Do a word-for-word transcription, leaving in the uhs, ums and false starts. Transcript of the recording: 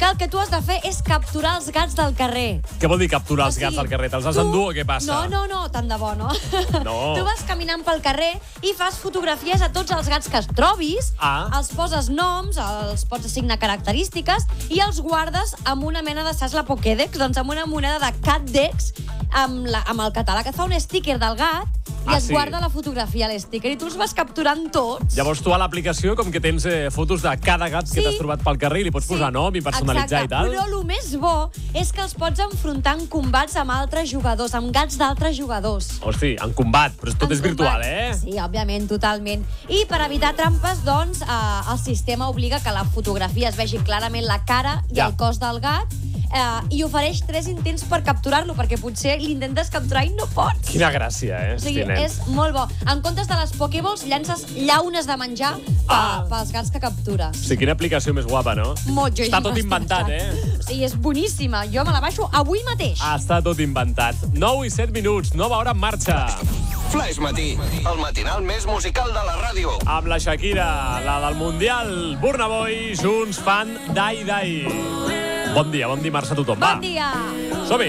que el que tu has de fer és capturar els gats del carrer. Què vol dir capturar O els sigui, gats del carrer? Te'ls has tu- d'endur o què passa? No, no, no, tant de bo, no? No. Tu vas caminant pel carrer i fas fotografies a tots els gats que es trobis, Ah. els poses noms, els pots assignar característiques i els guardes amb una mena de, saps la Pokédex? Doncs amb una moneda de CatDex, amb, la, amb el català, que et fa un sticker del gat i Ah, es sí? guarda la fotografia a l'sticker i tu els vas capturant tots. Llavors tu a l'aplicació com que tens eh, fotos de cada gat Sí. que t'has trobat pel carrer i li pots Sí, posar nom i personalitzar exacte. i tal. Però el més bo és que els pots enfrontar en combats amb altres jugadors, amb gats d'altres jugadors. Hosti, en combat, però tot En és virtual, combat. eh? Sí, òbviament, totalment. I per evitar trampes, doncs, eh, el sistema obliga que la fotografia es vegi clarament la cara i Ja. el cos del gat eh, i ofereix tres intents per capturar-lo, perquè potser l'intentes capturar i no pots. Quina gràcia, eh? O sigui, Hosti, nen. és molt bo. En comptes de les Pokéballs, llances llaunes de menjar Ah. ah. pels gats que captures. Sí, quina aplicació més guapa, no? Molt, jo Està ja tot m'estic inventat, pensant. eh? O sigui, és boníssima. Jo me la baixo avui mateix. Està tot inventat. nou i set minuts, nova hora en marxa. Flaix Matí, el matinal més musical de la ràdio. Amb la Shakira, la del Mundial, Burna Boy, junts fan Dai Dai. Bon dia, bon dimarts a tothom. Va, Bon dia. som-hi.